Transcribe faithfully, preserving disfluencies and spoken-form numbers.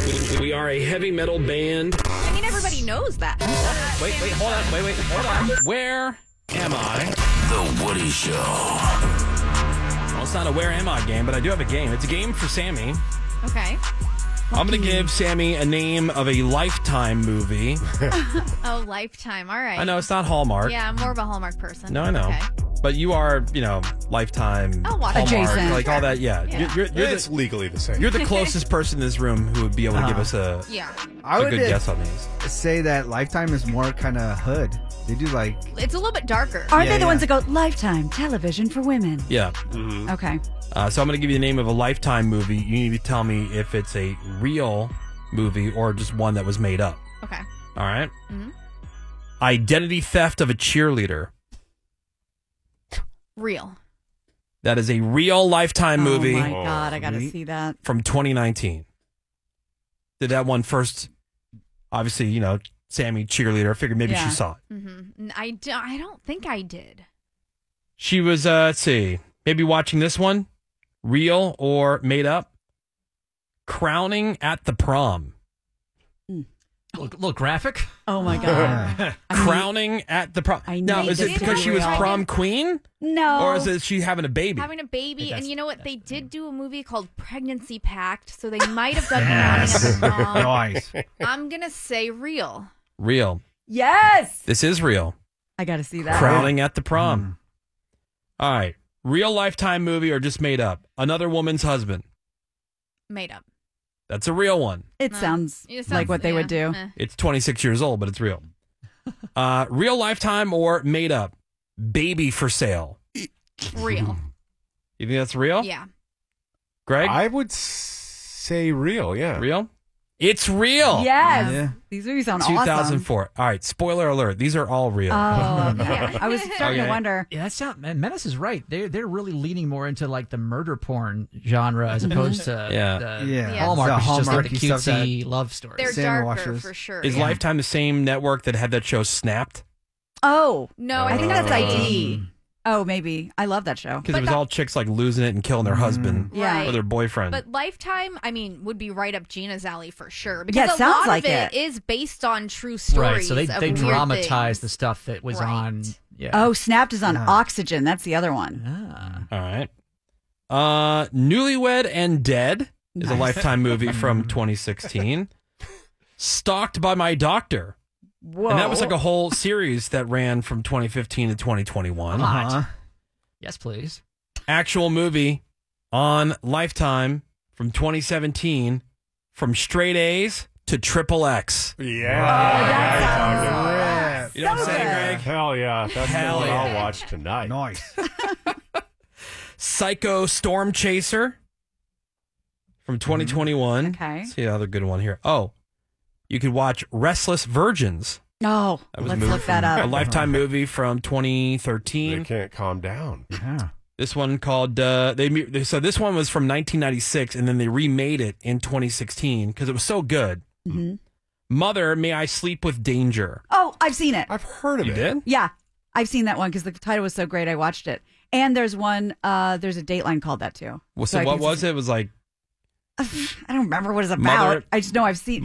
We are a heavy metal band. I mean, everybody knows that. Wait, wait, hold on. Wait, wait, hold on. Where am I? The Woody Show. Well, it's not a Where Am I game, but I do have a game. It's a game for Sammy. Okay. I'm going to give Sammy a name of a Lifetime movie. Oh, Lifetime. All right. I know it's not Hallmark. Yeah, I'm more of a Hallmark person. No, I know. Okay. But you are, you know, Lifetime, I'll watch Hallmark, it. Adjacent. like all that. Yeah, Yeah. You're, you're, you're, It's the, legally the same. you're the closest person in this room who would be able to give us a, Yeah. I a would good uh, guess on these. say that Lifetime is more kind of hood. They do like It's a little bit darker. Yeah, Aren't they the yeah. ones that go Lifetime television for women? Yeah. Okay. Uh, so I'm going to give you the name of a Lifetime movie. You need to tell me if it's a real movie or just one that was made up. Okay. All right? Mhm. Identity theft of a cheerleader. Real. That is a real Lifetime movie Oh my God, I got to sweet. see that. from twenty nineteen. Did that one first, obviously, you know, Sammy cheerleader. I figured maybe Yeah. she saw it. Mm-hmm. I, do, I don't think I did. She was, uh, let's see, maybe watching this one, real or made up. Crowning at the Prom. A little, little graphic. Oh my God. I mean, Crowning at the prom. I Now, need is to it see because she was real. prom queen? no. Or is it she having a baby? Having a baby, and that's- you know what? They did do a movie called Pregnancy Pact, so they might have done Crowning at the Prom. nice. I'm going to say real. Real. Yes. This is real. I got to see that. Crowning at the Prom. All right. Real Lifetime movie or just made up? Another Woman's Husband. Made up. That's a real one. It No. sounds It sounds- like what they would yeah, do. eh. It's twenty-six years old, but it's real. Uh, real Lifetime or made up? Baby for Sale. Real. You think that's real? Yeah. Greg? I would s- say real, yeah. Real? It's real. Yes. Yeah. These movies sound two thousand awesome. four. All right. Spoiler alert. These are all real. Oh, okay. I was starting Okay. to wonder. Yeah, that's not. Man, Menace is right. They're they're really leaning more into like the murder porn genre as opposed to Yeah. the Yeah. Hallmark, The which is just like the Hallmarky stuff cutesy love story. They're Sand darker washers. for sure. Is yeah. Lifetime the same network that had that show Snapped? Oh, No, I think it's that's I A. D. Oh, maybe. I love that show. Because But it was that- all chicks like losing it and killing their husband Yeah. Right. or their boyfriend. But Lifetime, I mean, would be right up Gina's alley for sure. Because Yeah, it a sounds lot like of it, it. is based on true stories. right. So they of they weird dramatize the things. stuff that was Right. on. Yeah. Oh, Snapped is on Yeah. Oxygen. That's the other one. Ah. all right. Uh, Newlywed and Dead is a Nice. Lifetime movie from twenty sixteen. Stalked by My Doctor. Whoa. And that was like a whole series that ran from twenty fifteen to twenty twenty-one. Uh-huh. Yes, please. Actual movie on Lifetime from twenty seventeen, from straight A's to triple X. Yeah. that Yeah. sounds You know what I'm So saying, good. Greg? Hell yeah. That's Hell what yeah. I'll watch tonight. Nice. Psycho Storm Chaser from twenty twenty-one. Okay. Let's see another good one here. Oh, you could watch Restless Virgins. Oh, That was a let's movie look that from- A up. Lifetime movie from twenty They thirteen. can't calm down. Yeah. This one called uh, they they- so this one was from nineteen ninety-six, and then they remade it in twenty sixteen because it was so good. Mhm. Mother, May I Sleep with Danger? Oh, I've seen it. I've heard of You it. did? Yeah, I've seen that one because the title was so great. I watched it. And there's one, uh, there's a Dateline called that too. Well, So so I what think was it? It was like I don't remember what it's about. Mother- I just know I've seen